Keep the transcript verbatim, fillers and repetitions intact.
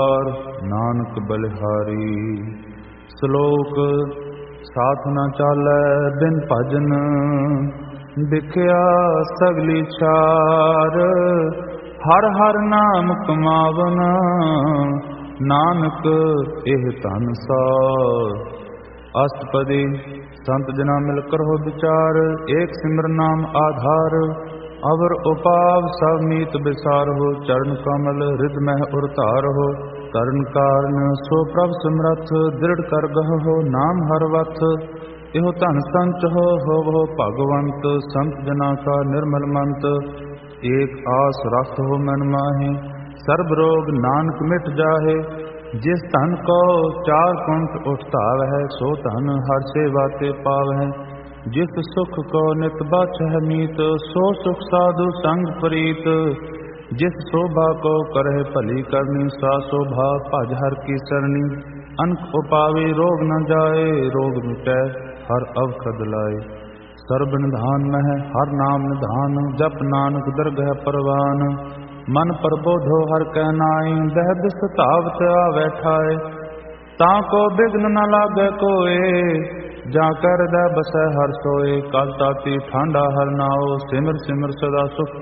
नानक बलिहारी। श्लोक साथ न चालै बिन भजन, दिखया सगली छार। हर हर नाम कमावन, नानक एह धन सार। अष्टपदी संत जना मिल कर हो विचार, एक सिमर नाम आधार। अवर उपाव सब मीत विसार हो, चरण कमल हृदय मह उरतार हो। तरण कारण सो प्रभ समरथ, दृढ़ कर गह हो नाम हर वथ। इहो धन संच हो होव हो भगवंत, संत जना का निर्मल मंत। एक आस रख हो मन माहे, सर्ब रोग नानक मिट जाहे। जिस धन को चार कुंठ उठताव है, सो धन हर सेवा ते पाव है। जिस सुख को नित बाछह मीत, सो सुख साधु संग प्रीत। जिस शोभा को करह भली करनी, सा शोभा भज हर की सरनी। अनक उपावे रोग न जाए, रोग मिटै हर अवखद लाए। सर्ब निधान मह हर नाम निधान, जप नानक दरगह परवान। मन प्रबोधो हर कह नाई, दह दिस धावत आवे ठाए। ताको बिघ्न न लागे कोए, जा कर दै बसै हर सोए। कल ताती ठांडा हर नाओ, सिमर सिमर सदा सुख